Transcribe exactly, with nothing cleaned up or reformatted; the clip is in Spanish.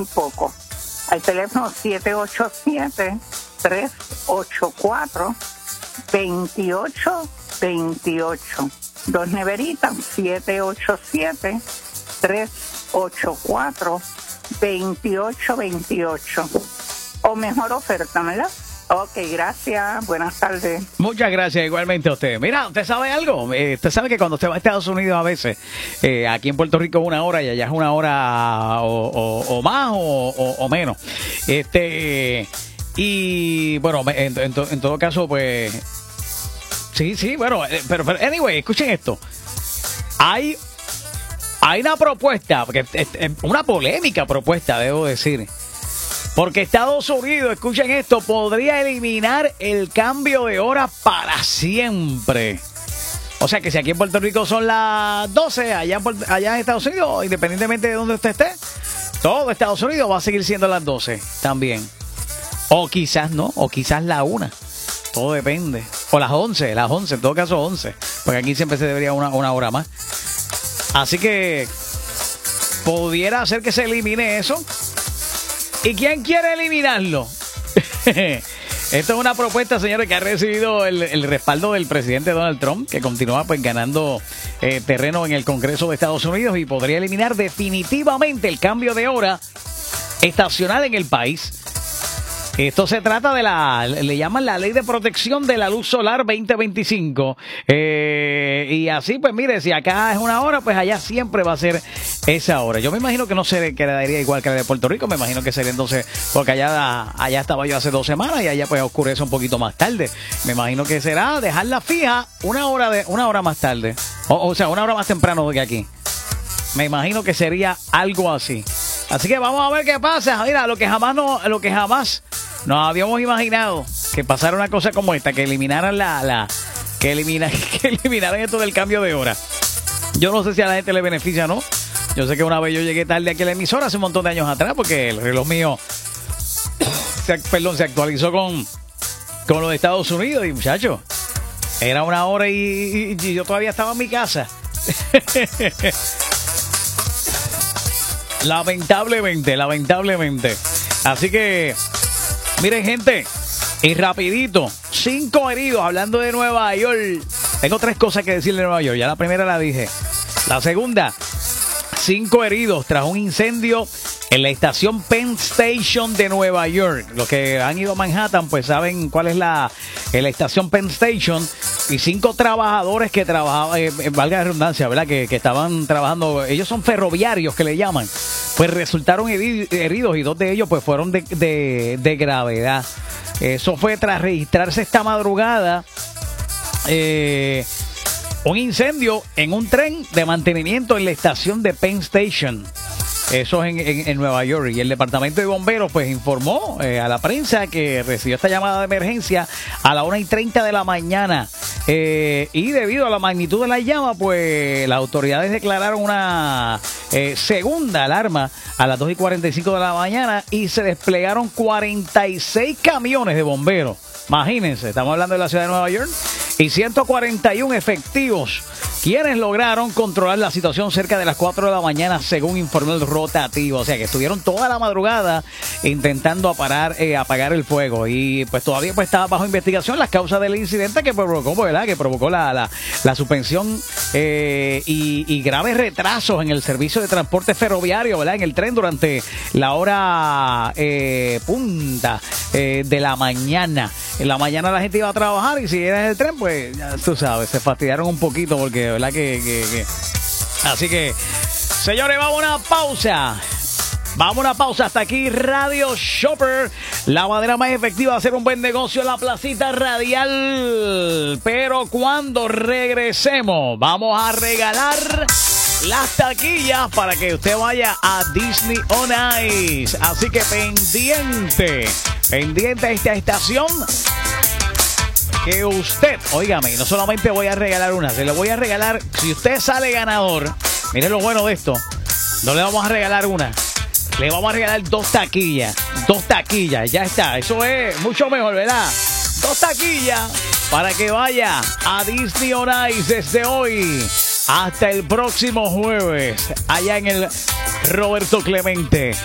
poco. Al teléfono siete ocho siete, tres ocho cuatro, dos ocho dos ocho. Dos neveritas, siete ocho siete, tres ocho cuatro, dos ocho dos ocho. O mejor oferta, ¿verdad? Ok, gracias. Buenas tardes. Muchas gracias, igualmente a usted. Mira, ¿usted sabe algo? Eh, usted sabe que cuando usted va a Estados Unidos a veces, eh, aquí en Puerto Rico es una hora y allá es una hora o, o, o más o, o, o menos. Este y bueno, en, en, en todo caso, pues sí, sí, bueno, pero, pero anyway, escuchen esto. Hay, hay una propuesta, porque una polémica propuesta, debo decir. Porque Estados Unidos, escuchen esto, podría eliminar el cambio de hora para siempre. O sea que si aquí en Puerto Rico son las doce, allá en, Puerto, allá en Estados Unidos, independientemente de donde usted esté, todo Estados Unidos va a seguir siendo las doce también. O quizás no, o quizás la una. Todo depende. O las once, las once, en todo caso once. Porque aquí siempre se debería una, una hora más. Así que pudiera hacer que se elimine eso. ¿Y quién quiere eliminarlo? Esto es una propuesta, señores, que ha recibido el, el respaldo del presidente Donald Trump, que continúa pues ganando eh, terreno en el Congreso de Estados Unidos y podría eliminar definitivamente el cambio de hora estacional en el país. Esto se trata de la, le llaman la Ley de Protección de la Luz Solar veinte veinticinco. Eh, y así, pues mire, si acá es una hora, pues allá siempre va a ser esa hora. Yo me imagino que no se quedaría igual que la de Puerto Rico, me imagino que sería entonces, porque allá, allá estaba yo hace dos semanas y allá pues oscurece un poquito más tarde. Me imagino que será dejarla fija una hora, de, una hora más tarde. O, o sea, una hora más temprano que aquí. Me imagino que sería algo así. Así que vamos a ver qué pasa. Mira, lo que jamás no, lo que jamás nos habíamos imaginado que pasara una cosa como esta, que eliminaran la, la, que elimina, que eliminaran esto del cambio de hora. Yo no sé si a la gente le beneficia o no. Yo sé que una vez yo llegué tarde aquí a la emisora hace un montón de años atrás, porque el reloj mío se, perdón, se actualizó con, con los de Estados Unidos y muchachos, era una hora y, y, y yo todavía estaba en mi casa. Lamentablemente, lamentablemente. Así que, miren, gente, y rapidito, cinco heridos, hablando de Nueva York. Tengo tres cosas que decirle de Nueva York. Ya la primera la dije. La segunda, cinco heridos tras un incendio en la estación Penn Station de Nueva York. Los que han ido a Manhattan, pues saben cuál es la, la estación Penn Station. Y cinco trabajadores que trabajaban, eh, valga la redundancia, ¿verdad? Que, que estaban trabajando, ellos son ferroviarios que le llaman, pues resultaron heridos y dos de ellos pues fueron de, de, de gravedad. Eso fue tras registrarse esta madrugada eh, un incendio en un tren de mantenimiento en la estación de Penn Station. Eso es en, en, en Nueva York. Y el departamento de bomberos pues informó eh, a la prensa que recibió esta llamada de emergencia a la una y treinta de la mañana. Eh, y debido a la magnitud de la llama, pues las autoridades declararon una eh, segunda alarma a las dos y cuarenta y cinco de la mañana y se desplegaron cuarenta y seis camiones de bomberos. Imagínense, estamos hablando de la ciudad de Nueva York, y ciento cuarenta y uno efectivos, quienes lograron controlar la situación cerca de las cuatro de la mañana, según informó el rotativo. O sea que estuvieron toda la madrugada intentando apagar, eh, apagar el fuego. Y pues todavía pues estaba bajo investigación las causas del incidente que provocó, ¿verdad? Que provocó la, la, la suspensión eh, y, y graves retrasos en el servicio de transporte ferroviario, ¿verdad? En el tren durante la hora eh, punta eh, de la mañana. En la mañana la gente iba a trabajar y si era en el tren, pues ya tú sabes, se fastidiaron un poquito porque verdad que, que, que... Así que, señores, vamos a una pausa. Vamos a una pausa. Hasta aquí Radio Shopper, la manera más efectiva de hacer un buen negocio en la placita radial. Pero cuando regresemos, vamos a regalar las taquillas para que usted vaya a Disney on Ice. Así que pendiente, pendiente a esta estación, que usted, óigame, no solamente voy a regalar una, se lo voy a regalar, si usted sale ganador, mire lo bueno de esto, no le vamos a regalar una, le vamos a regalar dos taquillas, dos taquillas, ya está, eso es mucho mejor, ¿verdad? Dos taquillas para que vaya a Disney on Ice desde hoy hasta el próximo jueves, allá en el Roberto Clemente.